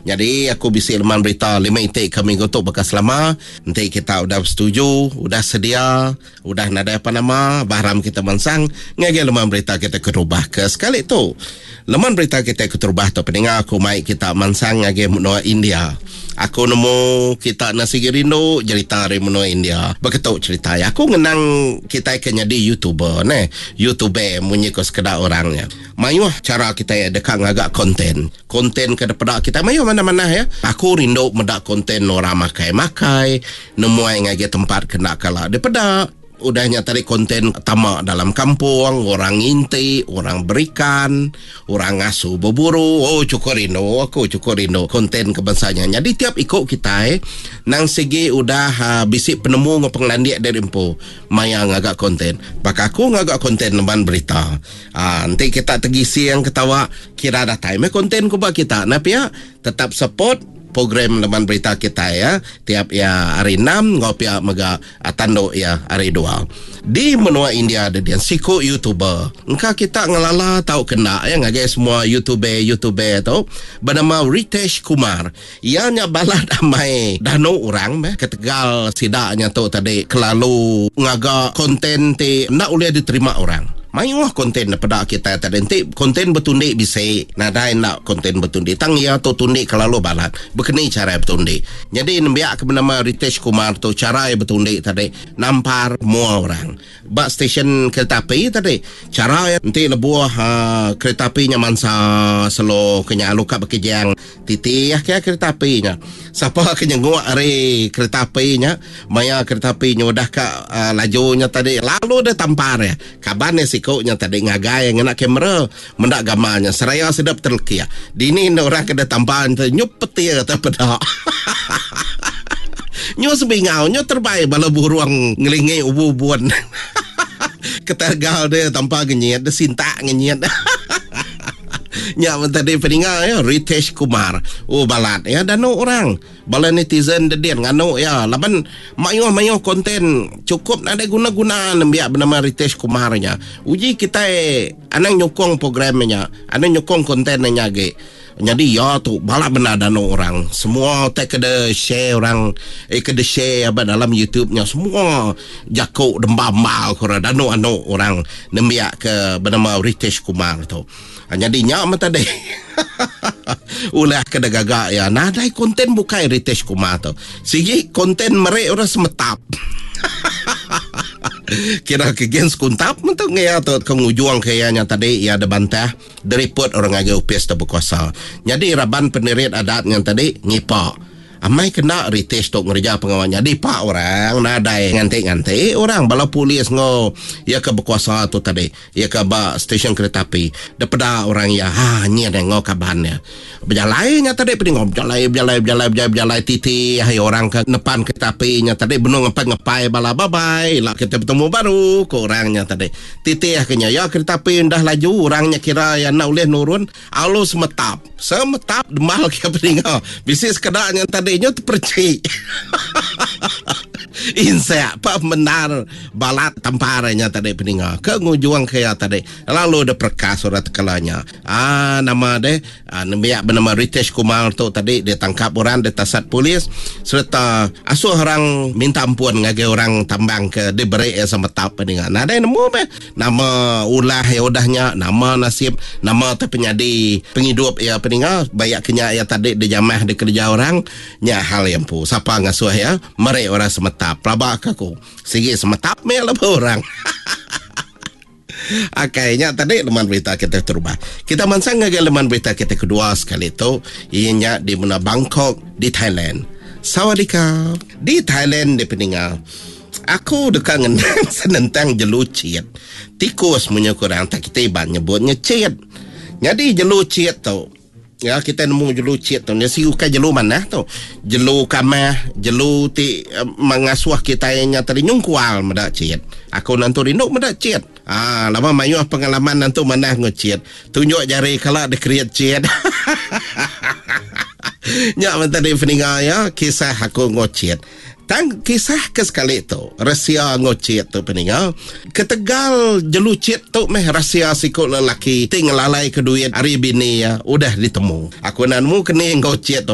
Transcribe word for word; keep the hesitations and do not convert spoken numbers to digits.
Jadi aku bisi leman berita lima itik ke minggu tu bekas lama. Nanti kita udah setuju, udah sedia, udah nada apa nama, bahram kita mansang. Ngagi leman berita kita kerubah ke sekali tu. Leman berita kita kerubah tu pendengar aku mai kita mansang ngagi menua India. Aku nemu kita nasi gerindo cerita dari menua India. Begitu cerita ya. Aku ngenang kita kena di YouTuber ne. YouTuber munyi ko sekedar orangnya. Mayuh cara kita ya dekat ngagak konten. Konten ke depan kita mayuh mana-mana ya. Aku rindu mendak konten orang makai-makai, nemuai ngagi tempat kena kala depada. Udahnya tadi konten tamak dalam kampung, orang inti, orang berikan, orang ngasuh berburu. Oh cukup rindu, aku cukup rindu konten kebangsanya. Jadi tiap ikut kita eh, nang segi udah uh, bisik penemu ngepenglandiak dari empu, maya ngagak konten. Baka aku ngagak konten leban berita. Uh, nanti kita tegisi yang ketawa, kira dah time konten kubah kita. Nah pihak tetap support program leman berita kita ya tiap ya hari enam ngopi ya mega atando ya hari dua di menua India ada dia siku YouTuber engkau kita ngelala tahu kena ya ngagai semua YouTuber YouTuber tu bernama Ritesh Kumar ianya balad amai dano orang meh ketegal sidaknya tu tadi kelalu ngaga konten ti nak boleh diterima orang. Mayuah konten pada kita tadi nanti konten bertundik bisa nada nak konten bertundik tang ya tu tundik kalau balat berkenai cara bertundik jadi nembiak ke bernama Ritesh Kumar tu cara bertundik tadi nampar semua orang bak stesen kereta api tadi cara nanti lebuah uh, kereta apinya mansa selo kenya aluka bekejang titi ya kaya kereta apinya siapa kenya nguak hari kereta apinya maya kereta apinya udah ke uh, lajunya tadi lalu dia tampar ya kabarnya si koknya tadi ngagai yang nak kamera mendak gambarnya seraya sedap terlekia dini orang kena tamparan tu nyup petir atau pedak nyu sebingau nyu terbaik bala buruang ngelingi ubu-ubuan ketergal dia tanpa genyet dia sintak genyet nya tadi pendengar ya Ritesh Kumar oh balat ya dan orang bala netizen dia ngano ya laban mayuh-mayuh konten cukup ada guna-guna nembiak bernama Ritesh Kumarnya uji kita eh, anang nyokong programnya anang nyokong kontennya ge jadi ya tu balak benar dan orang semua tak kena share orang eh kena share apa dalam YouTube-nya semua jakuk dembambal kora dan anu orang nembiak ke bernama Ritesh Kumar tu jadi nyak mata deh ulah kena gagak ya nah dai konten bukai Ritesh Kumar tu sigi konten mereka orang semetap kira kegen skuntap mentok ngaya tu kengujuang kayaknya tadi ya ada bantah dari report orang agak upes tu berkuasa jadi raban pendirian adat yang tadi ngipak amai kena Ritesh tu ngerja pengawalnya di pak orang nadai nganti-nganti orang bala polis ngo ya ke berkuasa tu tadi ya ke ba stesen kereta api daripada orang ya ha ni ada ngo kabarnya berjalannya tadi peningom berjalan berjalan berjalan berjalan berjalan titi hai orang ke depan kereta apinya tadi benung ngepai ngepai bala bye bye lah kita bertemu baru ke orangnya tadi titi akhirnya ya kereta api dah laju orangnya kira ya nak boleh nurun alus semetap semetap demal ke peningom bisnis kedaknya tadi nya terpercik insya apa benar balat tamparannya tadi peninggal ke ngujuang kaya tadi lalu ada perkas surat kalanya ah nama deh ah, nembiak bernama Ritesh Kumar tu tadi dia tangkap orang dia tasat polis serta asuh orang minta ampun ngage orang tambang ke diberi ya sama tap peninggal nah ada nemu meh nama ulah ya udahnya nama nasib nama tu penyadi penghidup ya peninggal banyak kenya ya tadi dia jamah di kerja orang nya hal yang pu siapa ngasuh ya mereka orang semetap prabak aku sigi semetap me lah orang akainya tadi leman berita kita terubah kita mansang ngage leman berita kita kedua sekali tu ianya di mana Bangkok di Thailand sawadika di Thailand di peninggal aku dekat ngendang senentang jelucit tikus punya kurang tak kita iban nyebutnya cit jadi jelucit tu ya kita nemu jelu cit tu ni si ukai jelu mana tu jelu kamah jelu ti uh, mengasuh kita yang tadi nyungkual medak cit aku nantu rindu medak cit ah lama mayuh pengalaman nantu mana ngecit tunjuk jari kalau ada create cit nyak tadi peninggal ya kisah aku ngocit tang kisah ke sekali tu rahsia ngocit tu peninggal ketegal jelucit tu meh rahsia sikut lelaki ting lalai ke duit hari bini ya udah ditemu aku nanmu kena ngocit tu